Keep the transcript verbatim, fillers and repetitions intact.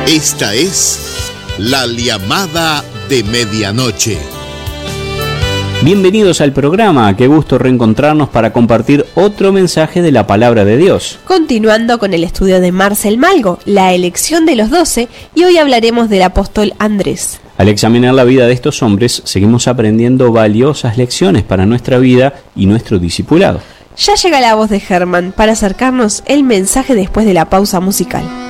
Esta es La Llamada de Medianoche. Bienvenidos al programa, qué gusto reencontrarnos para compartir otro mensaje de la Palabra de Dios. Continuando con el estudio de Marcel Malgo, la elección de los doce, y hoy hablaremos del apóstol Andrés. Al examinar la vida de estos hombres, seguimos aprendiendo valiosas lecciones para nuestra vida y nuestro discipulado. Ya llega la voz de Germán para acercarnos el mensaje después de la pausa musical.